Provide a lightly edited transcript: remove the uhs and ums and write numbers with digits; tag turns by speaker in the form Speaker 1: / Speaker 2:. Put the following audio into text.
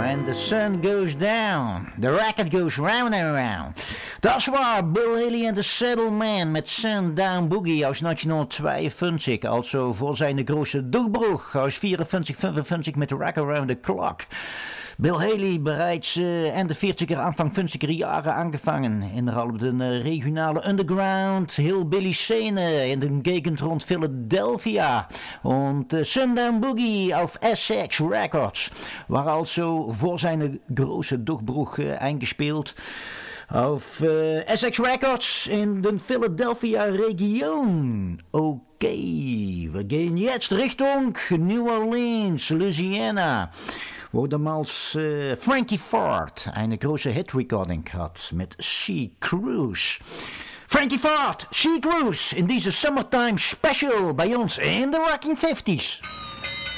Speaker 1: When the sun goes down, the record goes round and round. Dat is waar, Bill Haley en de Saddlemen met Sundown Boogie aus 1952, also voor zijn grote doorbruch aus 54-55 met Rock Around the Clock. Bill Haley bereits in de 40er, Anfang 50er Jahre angefangen. Innerhalb de regionale underground, hillbilly Szene in de Gegend rond Philadelphia. Und Sundown Boogie auf SX Records war also vor seine große Durchbruch eingespielt. Auf SX Records in den Philadelphia Region. Okay, wir gehen jetzt Richtung New Orleans, Louisiana, wo damals Frankie Ford eine große Hit-Recording hat mit She Cruise. Frankie Ford, She Cruise in deze Summertime Special bij ons in de Rocking 50s.